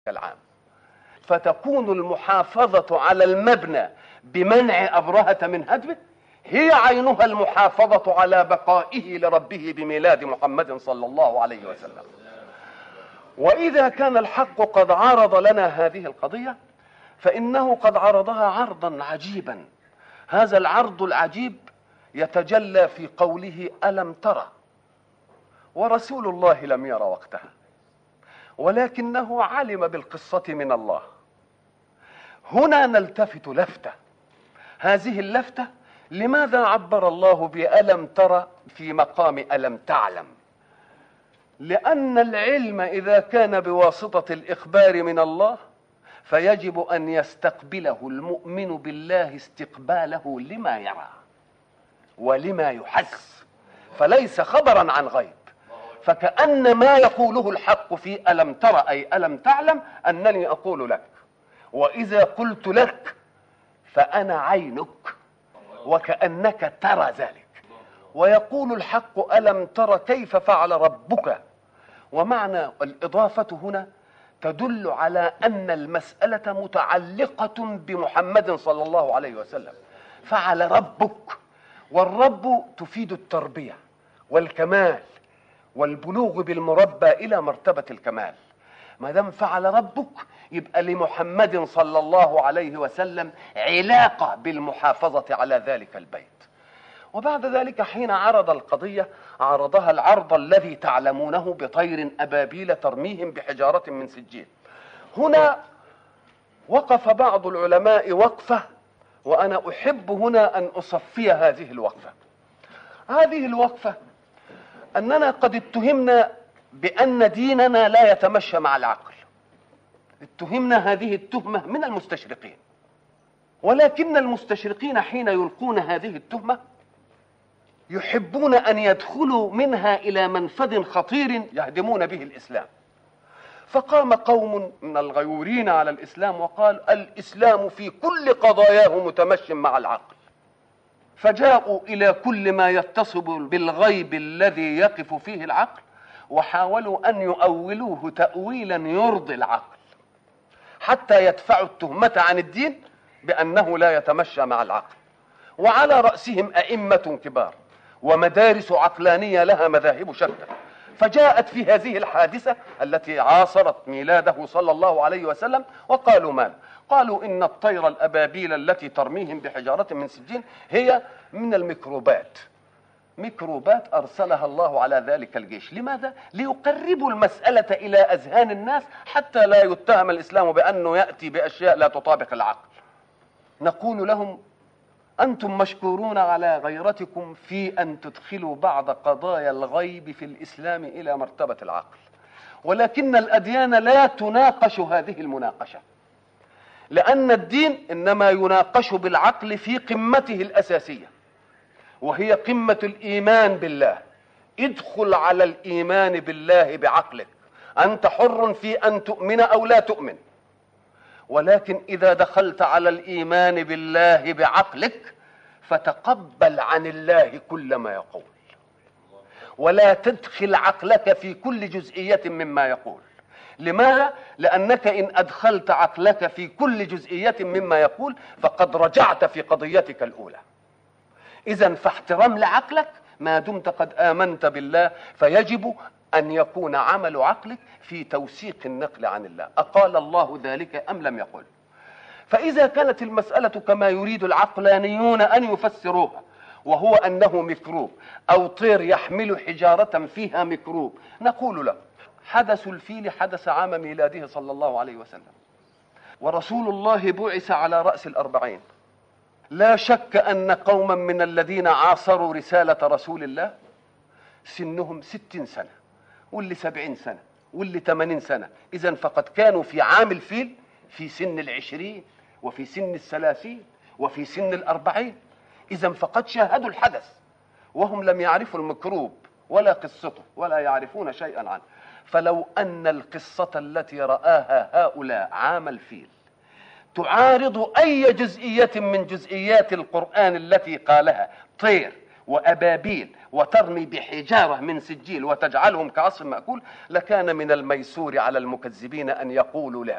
العام، فتكون المحافظة على المبنى بمنع أبرهة من هدمه هي عينها المحافظة على بقائه لربه بميلاد محمد صلى الله عليه وسلم. وإذا كان الحق قد عرض لنا هذه القضية فإنه قد عرضها عرضا عجيبا. هذا العرض العجيب يتجلى في قوله ألم ترى، ورسول الله لم ير وقتها، ولكنه علم بالقصة من الله. هنا نلتفت لفتة، هذه اللفتة لماذا عبر الله بألم ترى في مقام ألم تعلم؟ لأن العلم إذا كان بواسطة الإخبار من الله فيجب أن يستقبله المؤمن بالله استقباله لما يرى ولما يحس، فليس خبرا عن غيب. فكأن ما يقوله الحق في ألم ترى أي ألم تعلم أنني أقول لك، وإذا قلت لك فأنا عينك وكأنك ترى ذلك. ويقول الحق ألم ترى كيف فعل ربك، ومعنى الإضافة هنا تدل على أن المسألة متعلقة بمحمد صلى الله عليه وسلم. فعل ربك، والرب تفيد التربية والكمال والبلوغ بالمربى إلى مرتبة الكمال. ما دام فعل ربك يبقى لمحمد صلى الله عليه وسلم علاقة بالمحافظة على ذلك البيت. وبعد ذلك حين عرض القضية عرضها العرض الذي تعلمونه بطير أبابيل ترميهم بحجارة من سجيل. هنا وقف بعض العلماء وقفة، وأنا أحب هنا أن أصفي هذه الوقفة. هذه الوقفة أننا قد اتهمنا بأن ديننا لا يتمشى مع العقل، اتهمنا هذه التهمة من المستشرقين، ولكن المستشرقين حين يلقون هذه التهمة يحبون أن يدخلوا منها إلى منفذ خطير يهدمون به الإسلام. فقام قوم من الغيورين على الإسلام وقال الإسلام في كل قضاياه متمشي مع العقل، فجاءوا إلى كل ما يتصل بالغيب الذي يقف فيه العقل وحاولوا أن يؤولوه تأويلا يرضي العقل حتى يدفعوا التهمة عن الدين بأنه لا يتمشى مع العقل. وعلى رأسهم أئمة كبار ومدارس عقلانية لها مذاهب شتى. فجاءت في هذه الحادثة التي عاصرت ميلاده صلى الله عليه وسلم وقالوا ماذا؟ قالوا إن الطير الأبابيل التي ترميهم بحجارة من سجين هي من الميكروبات، ميكروبات أرسلها الله على ذلك الجيش. لماذا؟ ليقربوا المسألة إلى أذهان الناس حتى لا يتهم الإسلام بأنه يأتي بأشياء لا تطابق العقل. نقول لهم أنتم مشكورون على غيرتكم في أن تدخلوا بعض قضايا الغيب في الإسلام إلى مرتبة العقل، ولكن الأديان لا تناقش هذه المناقشة، لأن الدين إنما يناقش بالعقل في قمته الأساسية وهي قمة الإيمان بالله. ادخل على الإيمان بالله بعقلك، أنت حر في أن تؤمن أو لا تؤمن، ولكن إذا دخلت على الإيمان بالله بعقلك فتقبل عن الله كل ما يقول، ولا تدخل عقلك في كل جزئية مما يقول. لماذا؟ لأنك إن أدخلت عقلك في كل جزئية مما يقول فقد رجعت في قضيتك الأولى. إذن فاحترام لعقلك ما دمت قد آمنت بالله، فيجب أن يكون عمل عقلك في توثيق النقل عن الله. أقال الله ذلك أم لم يقل؟ فإذا كانت المسألة كما يريد العقلانيون أن يفسروها، وهو أنه ميكروب أو طير يحمل حجارة فيها ميكروب، نقول له حدث الفيل حدث عام ميلاده صلى الله عليه وسلم، ورسول الله بعث على رأس 40. لا شك أن قوما من الذين عاصروا رسالة رسول الله سنهم 60 سنة واللي 70 سنة واللي 80 سنة، إذن فقد كانوا في عام الفيل في سن 20 وفي سن 30 وفي سن 40. إذن فقد شاهدوا الحدث وهم لم يعرفوا الميكروب ولا قصته ولا يعرفون شيئا عنه. فلو أن القصة التي رآها هؤلاء عام الفيل تعارض أي جزئية من جزئيات القرآن التي قالها طير وأبابيل وترمي بحجارة من سجيل وتجعلهم كعصف مأكول، لكان من الميسور على المكذبين أن يقولوا لها